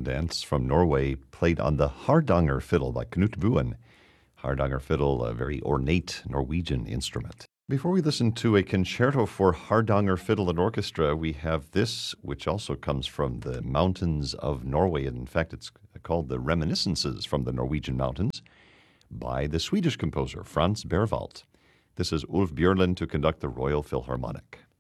a dance from Norway played on the Hardanger fiddle by Knut Buen. Hardanger fiddle, a very ornate Norwegian instrument. Before we listen to a concerto for Hardanger Fiddle and Orchestra, we have this, which also comes from the mountains of Norway. In fact, it's called the Reminiscences from the Norwegian Mountains by the Swedish composer Franz Berwald. This is Ulf Björlund to conduct the Royal Philharmonic.